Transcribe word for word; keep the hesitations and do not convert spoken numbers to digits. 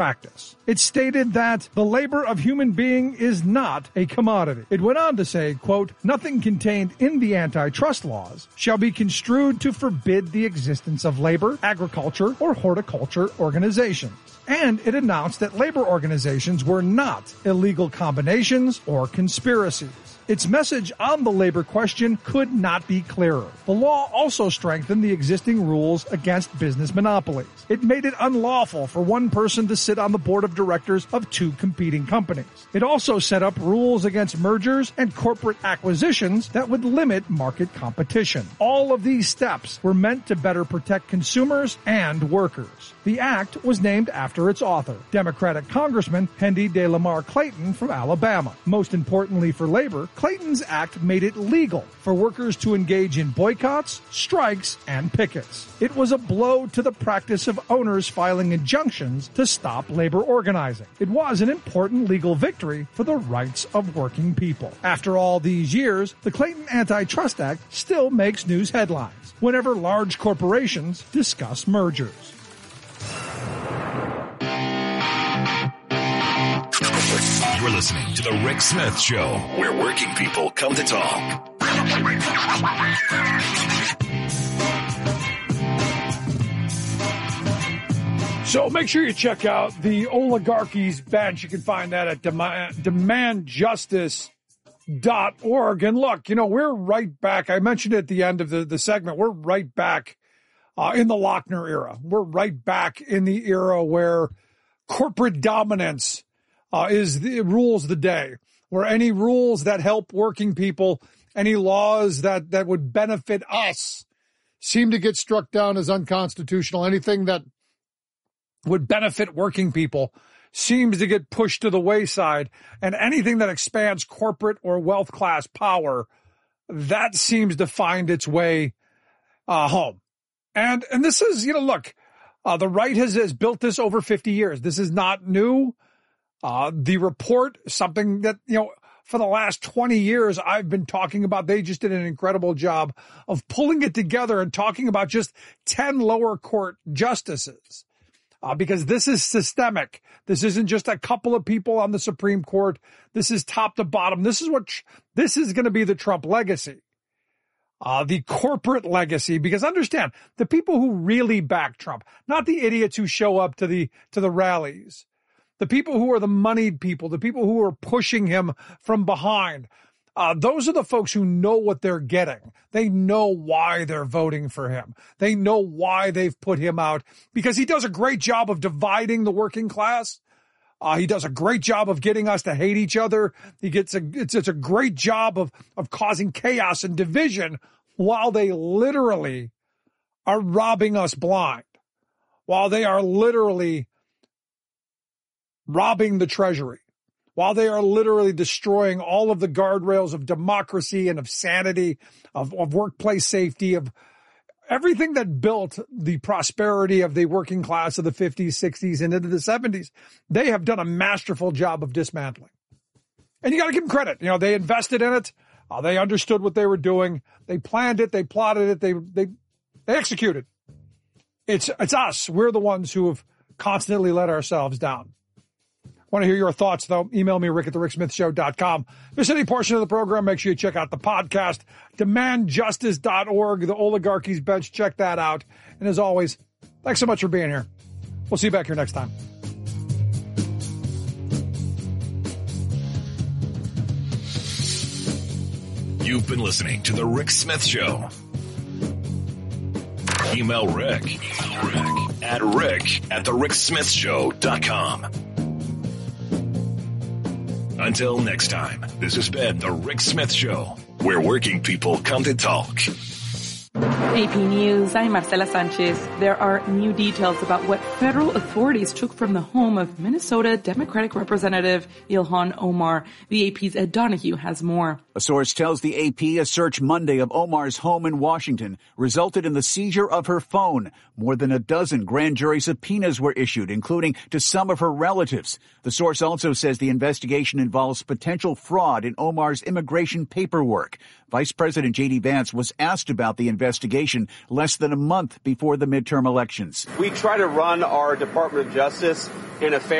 practice. It stated that the labor of human being is not a commodity. It went on to say, quote, nothing contained in the antitrust laws shall be construed to forbid the existence of labor, agriculture, or horticulture organizations. And it announced that labor organizations were not illegal combinations or conspiracies. Its message on the labor question could not be clearer. The law also strengthened the existing rules against business monopolies. It made it unlawful for one person to sit on the board of directors of two competing companies. It also set up rules against mergers and corporate acquisitions that would limit market competition. All of these steps were meant to better protect consumers and workers. The act was named after its author, Democratic Congressman Hendy de Lamar Clayton from Alabama. Most importantly for labor, Clayton's act made it legal for workers to engage in boycotts, strikes, and pickets. It was a blow to the practice of owners filing injunctions to stop labor organizing. It was an important legal victory for the rights of working people. After all these years, the Clayton Antitrust Act still makes news headlines whenever large corporations discuss mergers. You're listening to The Rick Smith Show, where working people come to talk. So make sure you check out the Oligarchy's Bench. You can find that at demand justice dot org. And look, you know, we're right back. I mentioned at the end of the, the segment, we're right back uh, in the Lochner era. We're right back in the era where corporate dominance Uh, is the rules the day, where any rules that help working people, any laws that, that would benefit us seem to get struck down as unconstitutional. Anything that would benefit working people seems to get pushed to the wayside, and anything that expands corporate or wealth class power, that seems to find its way uh, home. And, and this is, you know, look, uh, the right has, has built this over fifty years. This is not new. Uh, the report, something that, you know, for the last twenty years I've been talking about. They just did an incredible job of pulling it together and talking about just ten lower court justices. Uh, because this is systemic. This isn't just a couple of people on the Supreme Court. This is top to bottom. This is what, this is going to be the Trump legacy. Uh, the corporate legacy, because understand, the people who really back Trump, not the idiots who show up to the, to the rallies. The people who are the moneyed people, the people who are pushing him from behind, uh, those are the folks who know what they're getting. They know why they're voting for him. They know why they've put him out, because he does a great job of dividing the working class. Uh, he does a great job of getting us to hate each other. He gets a, it's, it's a great job of, of causing chaos and division while they literally are robbing us blind, while they are literally robbing the Treasury, while they are literally destroying all of the guardrails of democracy and of sanity, of, of workplace safety, of everything that built the prosperity of the working class of the fifties, sixties, and into the seventies. They have done a masterful job of dismantling. And you got to give them credit. You know, they invested in it. Uh, they understood what they were doing. They planned it. They plotted it. They, they, they executed. It's, it's us. We're the ones who have constantly let ourselves down. Want to hear your thoughts, though? Email me, rick at the rick smith show dot com. Miss any portion of the program, make sure you check out the podcast, demand justice dot org, the Oligarchy's Bench. Check that out. And as always, thanks so much for being here. We'll see you back here next time. You've been listening to The Rick Smith Show. Email Rick, Email Rick at rick at the rick smith show dot com. Until next time, this has been The Rick Smith Show, where working people come to talk. A P News, I'm Marcela Sanchez. There are new details about what federal authorities took from the home of Minnesota Democratic Representative Ilhan Omar. The A P's Ed Donahue has more. A source tells the A P a search Monday of Omar's home in Washington resulted in the seizure of her phone. More than a dozen grand jury subpoenas were issued, including to some of her relatives. The source also says the investigation involves potential fraud in Omar's immigration paperwork. Vice President J D Vance was asked about the investigation investigation less than a month before the midterm elections. We try to run our Department of Justice in a fair